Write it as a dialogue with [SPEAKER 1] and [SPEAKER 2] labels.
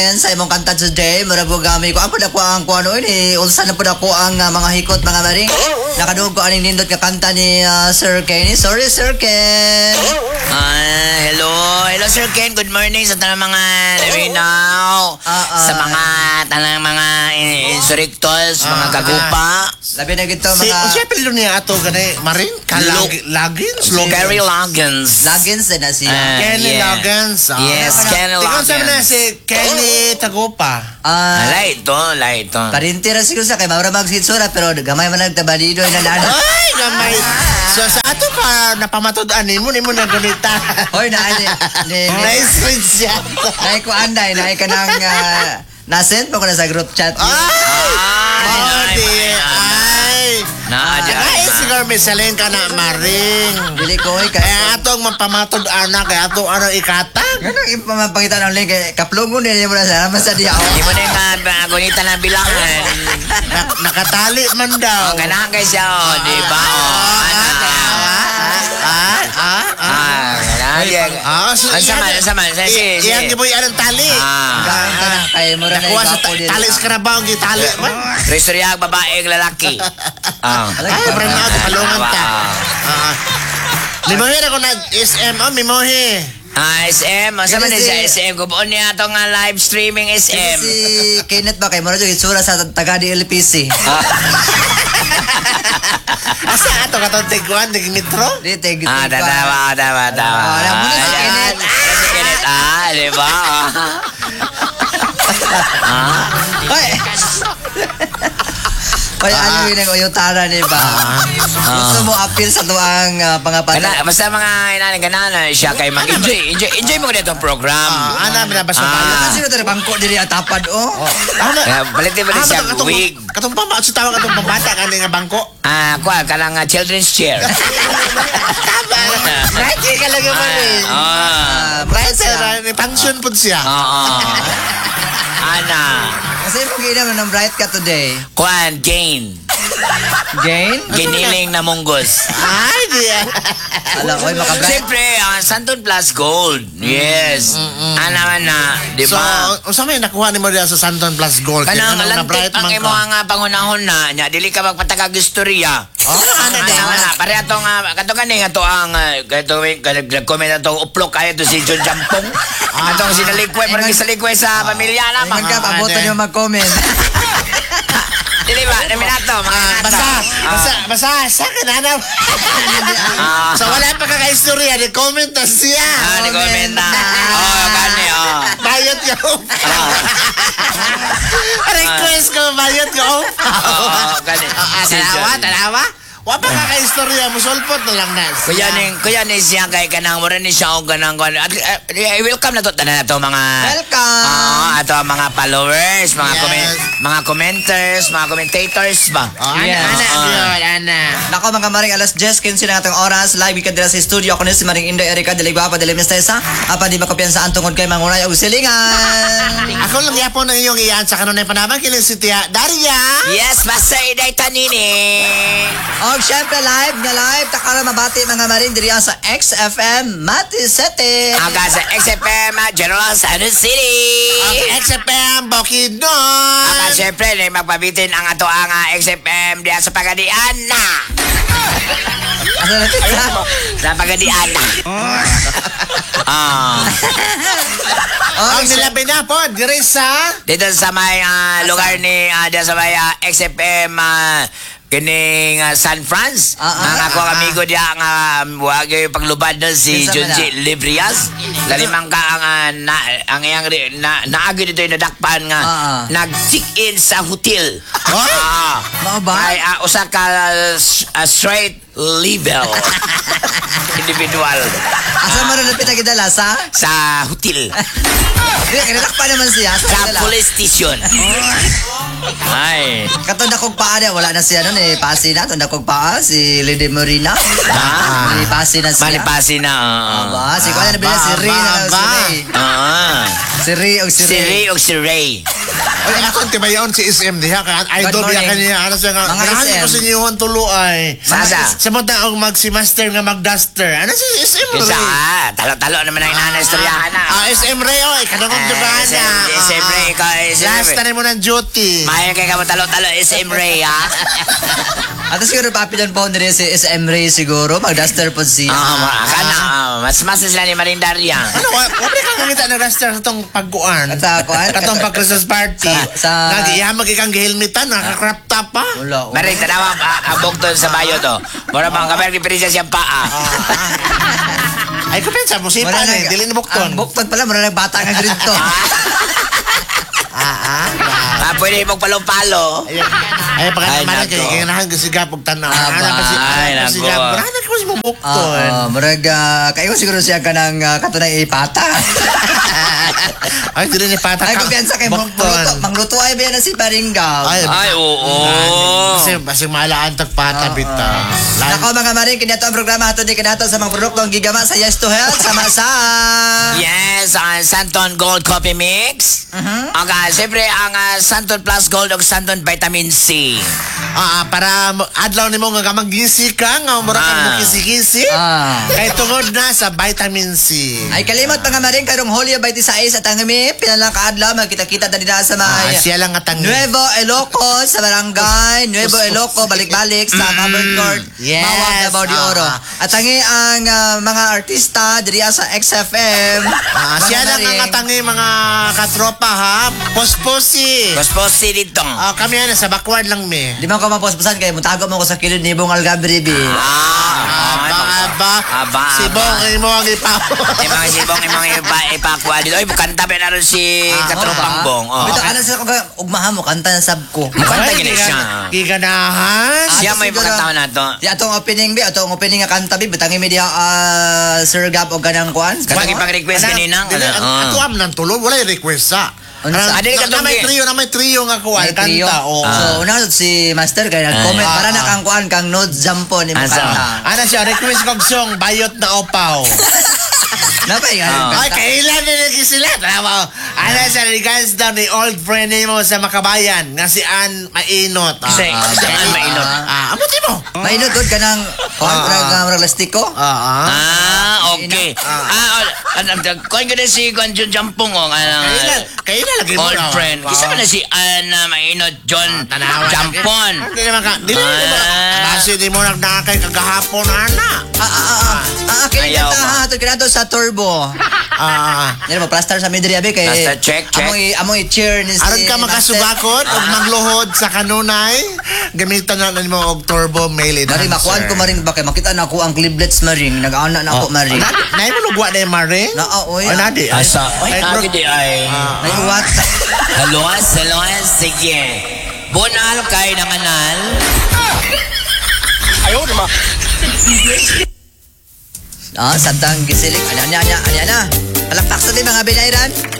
[SPEAKER 1] Sa imong kanta today, murag ko gamay ko. Ako na ko ang kuano ini, unsa na pud ako ang mga hikot mga maring. Nakadungog ko aning nindot ka kanta ni Sir Ken. Sorry Sir Ken.
[SPEAKER 2] Hello Sir Ken. Good morning sa tanang mga Lawinaw. Sa mga tanang mga insurrectors, mga kagupa.
[SPEAKER 1] Labi na gito
[SPEAKER 3] Si
[SPEAKER 1] mga
[SPEAKER 3] siya pilo niya ato ganay Maring Lagins.
[SPEAKER 2] Gary Loggins.
[SPEAKER 1] Lagins din na siya.
[SPEAKER 3] Kenny
[SPEAKER 2] Yeah.
[SPEAKER 3] Loggins.
[SPEAKER 2] Yes, Kenny
[SPEAKER 3] Ikaw sabi na
[SPEAKER 2] Loggins.
[SPEAKER 3] si Kenny Tagupa.
[SPEAKER 2] Alay ito.
[SPEAKER 1] Parintira siguro sa kay maura magsitsura pero gamay man nagtabalido na nana.
[SPEAKER 3] Ay, gamay. So sa ato pa napamatud-an nimo na ganita.
[SPEAKER 1] Hoy na ni
[SPEAKER 3] Nice rin siya.
[SPEAKER 1] Nay ko anday nay kanang na-send mo ko na sa group chat.
[SPEAKER 3] Ay, siguro may salin ka na, Maring.
[SPEAKER 1] Dili ko oy
[SPEAKER 3] Kaya atong mapamatod anak, kaya atong ikatag.
[SPEAKER 1] Ganun ipamapangita ng link kay kaplungon din mo na sa naman sa diha.
[SPEAKER 2] Hindi mo na yung gunita ng bilangan.
[SPEAKER 3] Nakatali man daw.
[SPEAKER 2] Ganahan kayo siya, di ba? Sama.
[SPEAKER 3] Iyan giboy anong tali.
[SPEAKER 1] Ganta na kay mura na
[SPEAKER 3] Nakuha sa
[SPEAKER 1] ibapo din.
[SPEAKER 3] tali sa karabaw, gitali man.
[SPEAKER 2] Restoryag babaeng lalaki.
[SPEAKER 3] Ay, parang na, palungan ta. Limohi na ko na SM, mimohi.
[SPEAKER 2] SM, sama na sa SM. Kubuon niya itong live streaming SM.
[SPEAKER 1] Si Kenneth ba kay mura jud itsura sa taga DLPC.
[SPEAKER 3] Asa ato katong tiguan, metro?
[SPEAKER 1] Di tig.
[SPEAKER 2] Tama.
[SPEAKER 1] Alam mo na si Kenneth.
[SPEAKER 2] Si Kenneth, di ba?
[SPEAKER 1] Ay, ano yun ang uyutara ni ba? Gusto mo appeal sa tuwang pangapan?
[SPEAKER 2] Basta mga inanang siya kay mag-enjoy. Enjoy mo na itong program.
[SPEAKER 3] Ana, minabas mo
[SPEAKER 1] Kasi na bangko diri atapad
[SPEAKER 2] Balitin mo na siya wig.
[SPEAKER 3] Katong tawag katong pambata ka nga bangko.
[SPEAKER 2] Kuha ka lang children's chair.
[SPEAKER 3] Right, ka lang yung Maring. Right, sir, pension po siya.
[SPEAKER 2] Ana.
[SPEAKER 1] Kasi mo ginawa ng bright ka today.
[SPEAKER 2] Kuhan, Gain.
[SPEAKER 1] Gain?
[SPEAKER 2] Giniling na munggos.
[SPEAKER 3] Ay, diya.
[SPEAKER 1] Alam ko, makabright.
[SPEAKER 2] Siyempre, Santon Plus Gold. Yes. Ana na, di
[SPEAKER 3] So,
[SPEAKER 2] ba?
[SPEAKER 3] unsa may nakuha ni mo diya sa Santon Plus Gold?
[SPEAKER 2] Kanang
[SPEAKER 3] Kanang
[SPEAKER 2] alantik ang imo nga pangunahon na nya dili ka magpatagag istorya. Ana pare ato nga kato kani ato ang kato nag-comment ato uplok kay to si John Jampong. Atong sinaligway parang sinaligway sa pamilya na
[SPEAKER 1] Ay, magkapaboto niyo mag-comment.
[SPEAKER 2] Dili ba? Naminato mga
[SPEAKER 3] Basa, sa kanana. So, wala pa kaka-istorya, ni-comment na siya.
[SPEAKER 2] Ni-comment na. Gani,
[SPEAKER 3] Bayot ka Request ko, bayot ka
[SPEAKER 2] gani.
[SPEAKER 3] Tanawa? Wala pa kaka-istorya, musulpot na lang na.
[SPEAKER 2] Kuya ni siya kay kanang mura ni siya og kanang welcome na to tanan nato mga
[SPEAKER 1] Welcome!
[SPEAKER 2] ato ang mga followers, mga
[SPEAKER 3] Yes.
[SPEAKER 2] mga commenters, mga commentators ba?
[SPEAKER 3] Ana.
[SPEAKER 1] Nako mga maring alas 10:15 na atong oras live ka dira sa studio ako ni si Maring Indoy Erika dili ba pa dili mistesa apa di makopiyansa ang tungod kay mangunay og silingan.
[SPEAKER 3] Ako lang yapon na iyong iyan sa kanunay panamang kiling si Tia Daria.
[SPEAKER 2] Yes, basta iday tanini.
[SPEAKER 1] Og syempre live takara mabati mga maring diri sa XFM Matisete.
[SPEAKER 2] Aga sa XFM General Santos City.
[SPEAKER 3] Ang XFM Bukidnon.
[SPEAKER 2] Aga syempre ni magpabitin ang ato ang XFM diya sa Pagadian na.
[SPEAKER 1] Asa na tita?
[SPEAKER 2] Sa Pagadian na.
[SPEAKER 3] Ang nilabi na po, diri sa...
[SPEAKER 2] Dito sa may lugar ni dito sa may XFM kining San Franz. Ang ako amigo diya nga wag yung paglubad na si
[SPEAKER 1] Kinsa man
[SPEAKER 2] Junji Librias. Lalimang ka ang iyang naagi dito yung nadakpan nga nag-check-in sa hotel.
[SPEAKER 1] Mao ba?
[SPEAKER 2] Ay usa ka straight level individual
[SPEAKER 1] Asa mo rin pinagidala sa?
[SPEAKER 2] sa hotel
[SPEAKER 1] Kinalak pa naman siya.
[SPEAKER 2] sa police station. Ay.
[SPEAKER 1] Katong dakog paa niya, wala na siya nun eh. Pasi na, itong dakog paa, si Lady Marina. Malipasi na siya.
[SPEAKER 2] Malipasi na.
[SPEAKER 1] Aba, si Kuya na bila, si Ray na lang si Ray. Si Ray o si
[SPEAKER 2] Si
[SPEAKER 1] Ray.
[SPEAKER 2] Ray o si Ray.
[SPEAKER 3] Ay, ako tibayon si SM diha ka idol
[SPEAKER 1] Good
[SPEAKER 3] diha
[SPEAKER 1] morning.
[SPEAKER 3] kaniya ano siya nga.
[SPEAKER 1] Mga
[SPEAKER 3] Ganahan
[SPEAKER 1] SM.
[SPEAKER 3] ko sa inyo ang tulo ay.
[SPEAKER 2] Sasa.
[SPEAKER 3] Sa mo taong magsimaster nga magduster. Ano si SM
[SPEAKER 2] Kisa,
[SPEAKER 3] Ray?
[SPEAKER 2] talo-talo naman ang nanastoryahan na.
[SPEAKER 3] SM Ray, oy. Kanangong dugaan na.
[SPEAKER 2] SM Ray, ikaw, SM
[SPEAKER 3] Last
[SPEAKER 2] Ray.
[SPEAKER 3] na rin mo ng duty.
[SPEAKER 2] Mahal kay ka mo talo-talo, SM Ray, ha?
[SPEAKER 1] At siguro papilan po nila si SM Ray siguro. Magduster po siya.
[SPEAKER 2] Kana, mas sila ni Marindaria.
[SPEAKER 3] Ano, wala kang nakita ng duster sa itong pagkuan.
[SPEAKER 1] At sa kuan?
[SPEAKER 3] Katong pag-Christmas party.
[SPEAKER 1] Sa-
[SPEAKER 3] Nag-ihamag ikang gihilmitan, nakakrap top pa.
[SPEAKER 1] Wala.
[SPEAKER 2] Maring, tanawa ang bukton sa bayo to. Mura mga kamer ni Princess yung paa.
[SPEAKER 3] Ay, kapensa mo, sipa na eh. Dili ni Bukton.
[SPEAKER 1] Ang bukton pala, mura bata nga grito.
[SPEAKER 2] Pwede magpalo-palo.
[SPEAKER 3] Ay,
[SPEAKER 2] Ay,
[SPEAKER 3] pagkakamalan
[SPEAKER 2] nako.
[SPEAKER 3] kayo. Kaya nahan ko sigap og tanaw.
[SPEAKER 2] Ay, nako.
[SPEAKER 3] Nahan ko si Bukton.
[SPEAKER 1] Murag, kayo siguro siya ka ng katunay ipata.
[SPEAKER 3] Ay, dili ni Pata
[SPEAKER 1] Ay,
[SPEAKER 3] ka.
[SPEAKER 1] kumpiyansa kay Mangluto ay ba yan na si Paringaw?
[SPEAKER 2] Ay, oo.
[SPEAKER 3] Kasi maalaan tagpata bita.
[SPEAKER 1] Nako mga maring, kinato ang programa hatod ni kinato sa mga produktong gigama sa Yes to Health, sama sa...
[SPEAKER 2] Yes, ang Santon Gold Coffee Mix. Okay, siyempre ang Santon Plus Gold o Santon Vitamin C.
[SPEAKER 3] Para adlaw nimo nga magisi ka nga mura kang makisi-kisi. Kay tungod na sa vitamin C.
[SPEAKER 1] Ay kalimot mga maring, karong Hulyo 26 at ang imi, pinalang kaadlaw, magkita-kita na din na sa mga...
[SPEAKER 3] Siya lang nga tangi.
[SPEAKER 1] Nuevo Ilocos sa barangay, Nuevo Iloco, balik-balik sa Covered Court,
[SPEAKER 3] Yes.
[SPEAKER 1] Mawag Davao de Oro. At tangi ang mga artista diri sa XFM.
[SPEAKER 3] Siya lang nga tangi mga katropa ha. Posposi.
[SPEAKER 2] Gosposi dito.
[SPEAKER 3] Kami yan sa backward lang me.
[SPEAKER 1] Di man ko maposposan kay mutago mo ko sa kilid ni Bong Algabri bi.
[SPEAKER 3] Aba. Si Bong imo ang ipapo.
[SPEAKER 2] Mga sibong imong ipakwa dito. Ay, kanta ba naroon si Katropang Bong?
[SPEAKER 1] Bito kana sa ugmahan mo kanta na sab ko.
[SPEAKER 2] Kanta gini siya.
[SPEAKER 3] Giganahan.
[SPEAKER 2] Siya may pagkantaon na to.
[SPEAKER 1] Di atong opening bi, atong opening nga kanta bi, bitangi mi diha Sir Gap og kanang kuan.
[SPEAKER 2] Kapag ipag-request kaninang.
[SPEAKER 3] Ato am nang tulog wala request sa.
[SPEAKER 2] Adili ka
[SPEAKER 3] na may trio nga kuan
[SPEAKER 1] May trio.
[SPEAKER 3] kanta.
[SPEAKER 1] So una si Master kay nag-comment para na kang kuan kang Nod Jampo ni mo kanta.
[SPEAKER 3] Ana siya request kog song Bayot na Opaw.
[SPEAKER 1] Napay
[SPEAKER 3] Ay, kailan na lagi sila? Tama. Ano sa regards daw ni old friend mo sa Makabayan nga si Ann Mainot.
[SPEAKER 2] Si Ann Mainot.
[SPEAKER 3] Amuti mo.
[SPEAKER 1] Mainod gud kanang kuan para lastiko.
[SPEAKER 2] Okay. Kuan ka na si Kuan John Jampong o.
[SPEAKER 3] Kailan lagi mo.
[SPEAKER 2] Old friend. Kisa man na si Ann Mainot John Jampon.
[SPEAKER 3] Hindi naman ka. Dili mo. Kasi di mo nagdakay kagahapon, ana.
[SPEAKER 1] Kaya
[SPEAKER 2] Ayaw
[SPEAKER 1] ta hatod kinato sa Turbo. Yan mo plaster sa midri abi kay
[SPEAKER 2] Plaster, check.
[SPEAKER 1] Among i-cheer ni si
[SPEAKER 3] Aron ka makasubakot o magluhod sa kanunay, gamitan na mo og turbo mail
[SPEAKER 1] Mari makuan ko maring ba kay makita na ako ang cliblets maring nag-ana na ako maring.
[SPEAKER 3] Nay mo lugwa na yung maring?
[SPEAKER 1] Oy.
[SPEAKER 3] Nadi.
[SPEAKER 2] Asa? Ay, nagidi ay.
[SPEAKER 1] Ay what?
[SPEAKER 2] Haluas, sige. Bunal kay nanganal.
[SPEAKER 3] Ayaw, di ba?
[SPEAKER 1] Santang gisilik. Anya na. Palakpak sa din mga binayran.